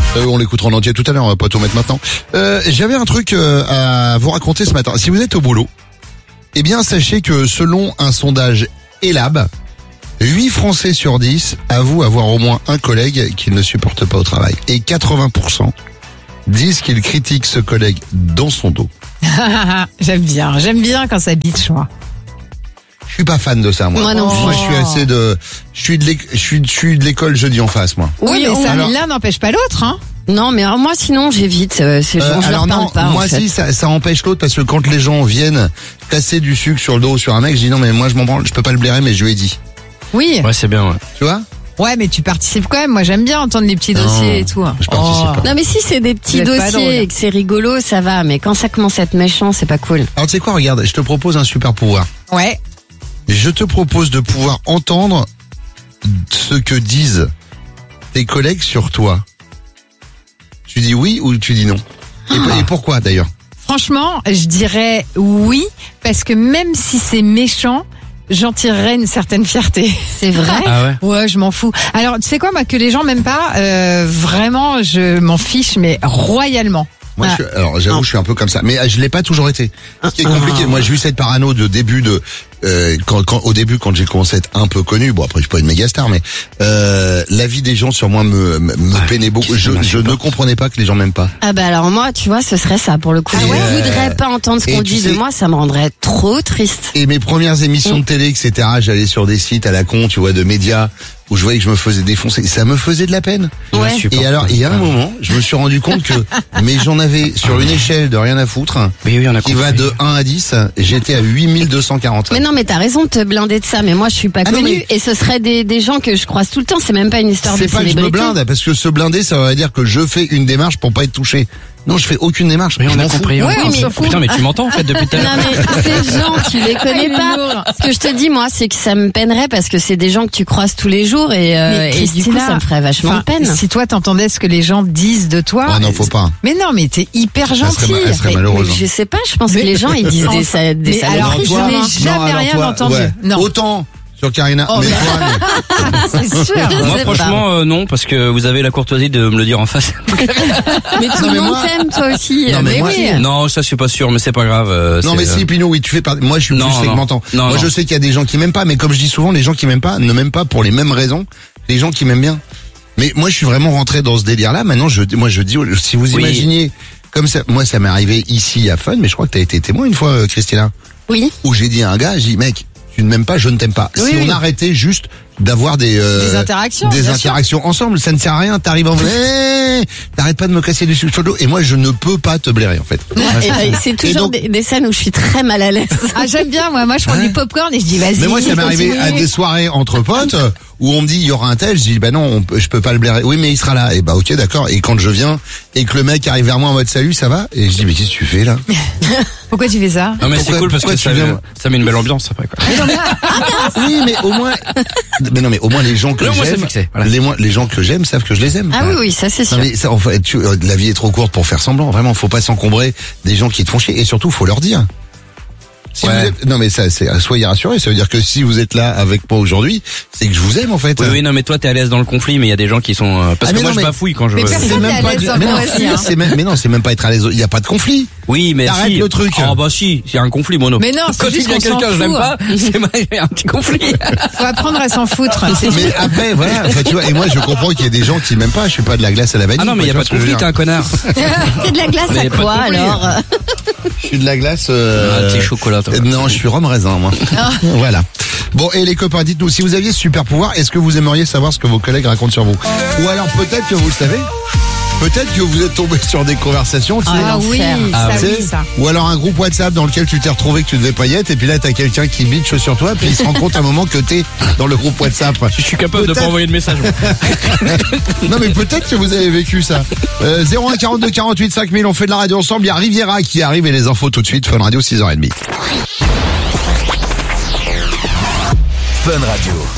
On l'écoutera en entier tout à l'heure, on va pas tout mettre maintenant. J'avais un truc à vous raconter ce matin. Si vous êtes au boulot, eh bien sachez que selon un sondage Elab, 8 Français sur 10 avouent avoir au moins un collègue qu'ils ne supportent pas au travail. Et 80% disent qu'ils critiquent ce collègue dans son dos. J'aime bien quand ça bitch, moi. Je suis pas fan de ça, moi. Moi non plus. Moi, je suis de l'école jeudi en face, moi. Oui, mais ça, alors- l'un n'empêche pas l'autre, hein. Non, mais alors moi sinon j'évite ces gens, je leur parle pas. moi en fait. si, ça empêche l'autre parce que quand les gens viennent casser du sucre sur le dos sur un mec, je dis non mais moi je m'en branle, je peux pas le blairer mais je lui ai dit. Oui. Ouais, c'est bien, ouais. Tu vois? Ouais, mais tu participes quand même. Moi, j'aime bien entendre les petits dossiers et tout. je participe pas. Non mais si c'est des petits Vous êtes pas drôle. dossiers et que c'est rigolo, ça va. Mais quand ça commence à être méchant, c'est pas cool. Alors tu sais quoi, regarde, je te propose un super pouvoir. Ouais. Je te propose de pouvoir entendre ce que disent tes collègues sur toi. Tu dis oui ou tu dis non? Et pourquoi d'ailleurs? Franchement, je dirais oui, parce que même si c'est méchant, j'en tirerais une certaine fierté. C'est vrai. Ah ouais? Ouais, je m'en fous. Alors, tu sais quoi, moi, que les gens m'aiment pas, vraiment, je m'en fiche, mais royalement. Moi, alors j'avoue, je suis un peu comme ça, mais je l'ai pas toujours la vie Ce qui est compliqué, moi, j'ai eu cette parano de début de au début quand j'ai commencé à être un peu connu. Bon, après, je suis pas une méga star, mais l'avis des gens sur moi me peinait beaucoup. Je ne comprenais pas que les gens m'aiment pas. Ah bah alors moi, tu vois, ce serait ça pour le coup. Ah Je ouais. voudrais pas entendre ce Et qu'on tu dit de sais- moi, ça me rendrait trop triste. Et mes premières émissions de télé, etc., j'allais sur des sites à la con, tu vois, de médias, où je voyais que je me faisais défoncer. Ça me faisait de la peine. Ouais. Et alors, il y a un moment, je me suis rendu compte que, mais j'en avais sur une échelle de rien à foutre, Oui, on a qui compris. va de 1 à 10, j'étais à 8240. Mais non, mais t'as raison de te blinder de ça. Mais moi, je suis pas Ah non, connue mais- et ce serait des gens que je croise tout le temps. C'est même pas une histoire de C'est pas que je me célébrité. blinde, parce que se blinder, ça veut dire que je fais une démarche pour pas être touché. Non, je fais aucune démarche. Oui, Je on a m'en fous. compris. Ouais, on mais... s'en fout. Putain, mais tu m'entends en fait depuis tout à Non l'heure. mais ces gens, tu les Il connais est pas. lourd. Ce que je te dis moi, c'est que ça me peinerait parce que c'est des gens que tu croises tous les jours et du coup Christina, ça me ferait vachement enfin, de peine. Si toi t'entendais ce que les gens disent de toi. Ah non, faut pas. Mais non, mais t'es hyper gentil. Elle serait Mais- malheureuse. Je sais pas, je pense que les gens ils disent des Mais alors, saloperies. je moi. n'ai jamais alors rien toi, entendu. ouais. Non. Autant sur Karina, Oh, mais mais- toi, C'est sûr. Je Moi, sais franchement, non, parce que vous avez la courtoisie de me le dire en face. Mais tout Non, le mais monde moi- t'aime toi aussi. Non, mais moi- oui. Non, ça, je suis pas sûr, mais c'est pas grave. non, mais si, Pinot, oui, tu fais partie. Moi, je suis Non, plus non. segmentant. Non, Moi, non. je sais qu'il y a des gens qui m'aiment pas, mais comme je dis souvent, les gens qui m'aiment pas ne m'aiment pas pour les mêmes raisons que les gens qui m'aiment bien. Mais moi, je suis vraiment rentré dans ce délire-là. Maintenant, si vous Oui. imaginiez, comme ça, moi, ça m'est arrivé ici à Fun, mais je crois que t'as été témoin une fois, Christina, Oui. où j'ai dit à un gars, j'ai dit, mec, tu ne m'aimes pas, je ne t'aime pas. Oui, si oui. on arrêtait juste d'avoir des interactions, des bien sûr. interactions ensemble, ça ne sert à rien. T'arrives en t'arrêtes pas de me casser du sucre sur le dos, et moi, je ne peux pas te blairer, en fait. Et c'est toujours donc- des scènes où je suis très mal à l'aise. Ah, j'aime bien, moi je prends du popcorn et je dis vas-y. Mais moi, ça m'est arrivé continue. à des soirées entre potes où on me dit il y aura un tel, je dis bah non, je peux pas le blairer. Oui, mais il sera là. Et bah ok, d'accord. Et quand je viens et que le mec arrive vers moi en mode salut, ça va? Et je dis mais qu'est-ce que tu fais là? Pourquoi tu fais ça? Non, mais c'est Pourquoi- cool parce pourquoi que tu viens- ça met une belle ambiance après, quoi. Oui, mais au moins, mais non, mais au moins les gens que Là, au moins, c'est j'aime, fixé, voilà. les gens que j'aime savent que je les aime. Ah oui, oui, ça c'est sûr. Non, mais ça, en fait, la vie est trop courte pour faire semblant. Vraiment, faut pas s'encombrer des gens qui te font chier. Et surtout, faut leur dire. Si Ouais. vous êtes, non mais ça, soyez rassurés. Ça veut dire que si vous êtes là avec moi aujourd'hui, c'est que je vous aime en fait. Oui, oui, non, mais toi, t'es à l'aise dans le conflit, mais il y a des gens qui sont, parce Ah, que mais moi, non, je mais- bafouille quand je Mais veux. personne C'est même n'est à pas l'aise de- dans le mais non, conflit, hein. mais non, c'est même pas être à l'aise. Il y a pas de conflit. Oui, mais T'arrêtes si. le truc. Oh, bah si, c'est un conflit, Mono. Mais non, c'est quand juste il y a qu'on s'en quelqu'un, je l'aime fout. pas, c'est il y a un petit conflit. Faut apprendre à s'en foutre. C'est Mais après, voilà, enfin, tu vois, et moi je comprends qu'il y a des gens qui m'aiment pas. Je suis pas de la glace à la vanille. Ah non, mais il y a tu pas vois de ce que je conflit, veux t'es dire. un connard. C'est de la glace Mais à pas de quoi conflit. alors? Je suis de la glace. Un petit chocolat, toi. Non, je suis rhum raisin, moi. Voilà. Bon, et les copains, dites-nous, si vous aviez ce super pouvoir, est-ce que vous aimeriez savoir ce que vos collègues racontent sur vous? Ou alors peut-être que vous le savez. Peut-être que vous êtes tombé sur des conversations, tu sais. Ah oui, Ah, ça Tu oui, sais, ça. ou alors un groupe WhatsApp dans lequel tu t'es retrouvé que tu devais pas y être, et puis là t'as quelqu'un qui bitch sur toi, puis il se rend compte à un moment que t'es dans le groupe WhatsApp. Je suis capable de pas Peut-être. envoyer de message. Non mais peut-être que vous avez vécu ça. 01 42 48 5000, on fait de la radio ensemble. Il y a Riviera qui arrive et les infos tout de suite. Fun Radio 6h30. Fun Radio.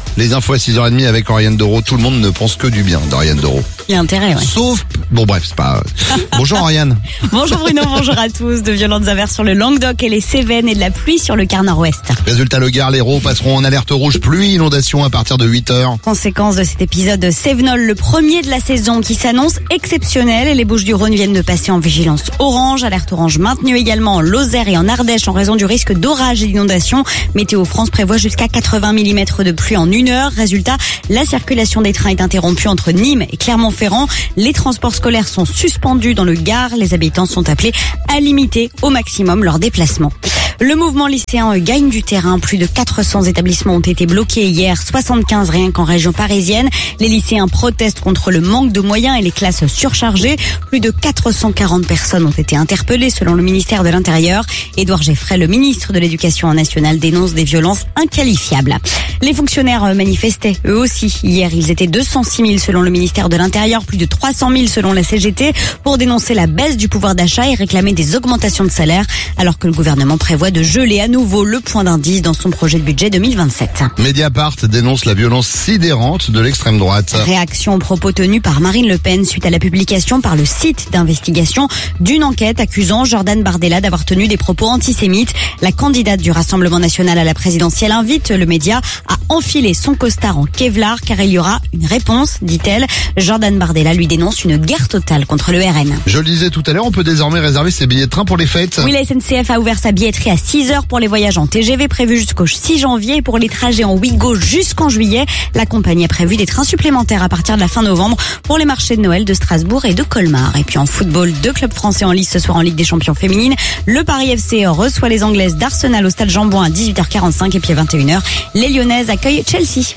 Les infos à 6h30 avec Oriane Doro. Tout le monde ne pense que du bien d'Oriane Doro. Il y a intérêt, ouais. Sauf, bon bref, c'est pas... Bonjour Oriane. Bonjour Bruno, bonjour à tous. De violentes averses sur le Languedoc et les Cévennes et de la pluie sur le quart nord-ouest. Résultat, le Gard, l'Hérault passeront en alerte rouge, pluie, inondation à partir de 8h. Conséquence de cet épisode de Cévenol, le premier de la saison qui s'annonce exceptionnel, et les Bouches-du-Rhône viennent de passer en vigilance orange. Alerte orange maintenue également en Lozère et en Ardèche en raison du risque d'orage et d'inondation. Météo France prévoit jusqu'à 80 mm de pluie en 1 heure. Résultat, la circulation des trains est interrompue entre Nîmes et Clermont-Ferrand. Les transports scolaires sont suspendus dans le Gard. Les habitants sont appelés à limiter au maximum leurs déplacements. Le mouvement lycéen gagne du terrain. Plus de 400 établissements ont été bloqués hier, 75 rien qu'en région parisienne. Les lycéens protestent contre le manque de moyens et les classes surchargées. Plus de 440 personnes ont été interpellées selon le ministère de l'Intérieur. Édouard Geffray, le ministre de l'Éducation nationale, dénonce des violences inqualifiables. Les fonctionnaires manifestaient eux aussi. Hier, ils étaient 206 000 selon le ministère de l'Intérieur, plus de 300 000 selon la CGT, pour dénoncer la baisse du pouvoir d'achat et réclamer des augmentations de salaire, alors que le gouvernement prévoit de geler à nouveau le point d'indice dans son projet de budget 2027. Mediapart dénonce la violence sidérante de l'extrême droite. Réaction aux propos tenus par Marine Le Pen suite à la publication par le site d'investigation d'une enquête accusant Jordan Bardella d'avoir tenu des propos antisémites. La candidate du Rassemblement national à la présidentielle invite le média à enfiler son costard en Kevlar car il y aura une réponse, dit-elle. Jordan Bardella lui dénonce une guerre totale contre le RN. Je le disais tout à l'heure, on peut désormais réserver ses billets de train pour les fêtes. Oui, la SNCF a ouvert sa billetterie à 6h pour les voyages en TGV prévus jusqu'au 6 janvier et pour les trajets en Ouigo jusqu'en juillet. La compagnie a prévu des trains supplémentaires à partir de la fin novembre pour les marchés de Noël de Strasbourg et de Colmar. Et puis en football, 2 clubs français en lice ce soir en Ligue des Champions féminines. Le Paris FC reçoit les Anglaises d'Arsenal au Stade Jean-Bouin à 18h45 et puis à 21h, les Lyonnaises accueillent Chelsea.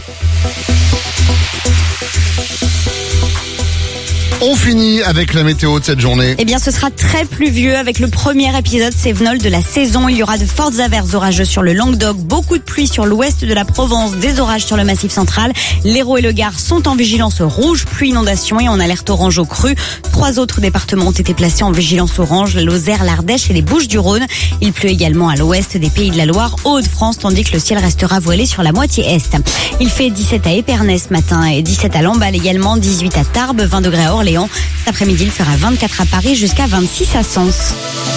On finit avec la météo de cette journée. Eh bien, ce sera très pluvieux avec le premier épisode Cévenol de la saison. Il y aura de fortes averses orageuses sur le Languedoc, beaucoup de pluie sur l'ouest de la Provence, des orages sur le Massif central. L'Hérault et le Gard sont en vigilance rouge, pluie, inondation et en alerte orange aux crues. 3 autres départements ont été placés en vigilance orange, la Lozère, l'Ardèche et les Bouches-du-Rhône. Il pleut également à l'ouest des Pays de la Loire, Hauts-de-France, tandis que le ciel restera voilé sur la moitié est. Il fait 17 à Épernay ce matin et 17 à Lamballe également, 18 à Tarbes, 20 degrés à Orléans. Cet après-midi, il fera 24 à Paris jusqu'à 26 à Sens.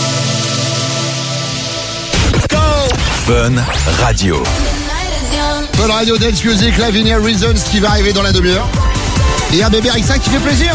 Fun Radio. Fun Radio Dance Music, Live in Air Reasons qui va arriver dans la demi-heure. Et un bébé Rixa qui fait plaisir.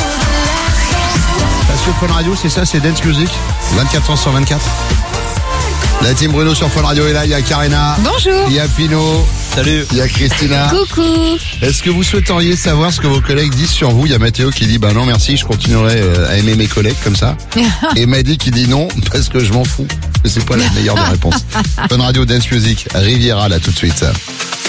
Parce que Fun Radio, c'est ça, c'est Dance Music. 24 ans sur 24. La team Bruno sur Fun Radio est là, il y a Karina. Bonjour. Il y a Pino. Salut. Il y a Christina. Coucou. Est-ce que vous souhaiteriez savoir ce que vos collègues disent sur vous? Il y a Mathéo qui dit bah non merci, je continuerai à aimer mes collègues comme ça. Et Madi qui dit non parce que je m'en fous. C'est pas la meilleure des réponses. Fun Radio Dance Music, Riviera là tout de suite.